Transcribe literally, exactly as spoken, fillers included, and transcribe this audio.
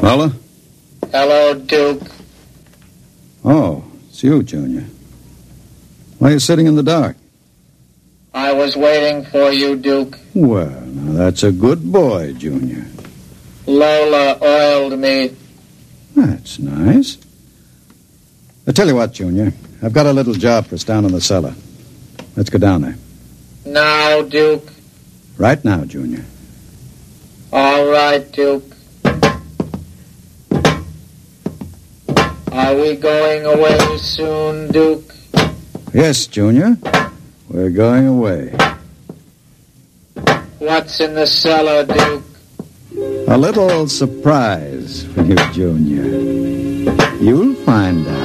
Fella? Hello, Duke. Oh, it's you, Junior. Why are you sitting in the dark? I was waiting for you, Duke. Well, now that's a good boy, Junior. Lola oiled me. That's nice. I tell you what, Junior. I've got a little job for us down in the cellar. Let's go down there. Now, Duke. Right now, Junior. All right, Duke. Are we going away soon, Duke? Yes, Junior. We're going away. What's in the cellar, Duke? A little surprise for you, Junior. You'll find out.